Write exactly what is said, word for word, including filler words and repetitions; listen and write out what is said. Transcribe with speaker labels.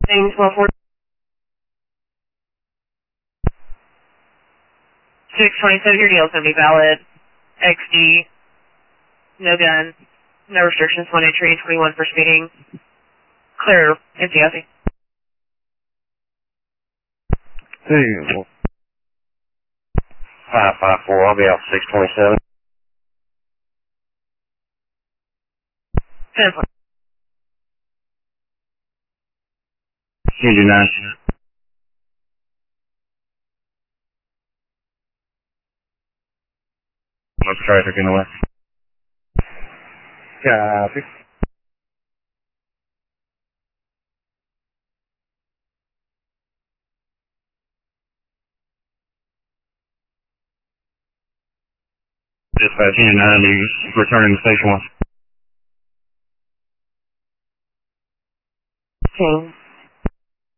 Speaker 1: Things twelve four. six twenty-seven, your deal is going to be valid. X D, no gun, no restrictions, one entry, twenty-one for speeding. Clear, empty, I think.
Speaker 2: Two. five five four, I'll be out six twenty-seven.
Speaker 1: ten four.
Speaker 2: Engine nine. Much traffic in the way. Copy. Dispatch, engine nine, you returning to station one.
Speaker 1: King.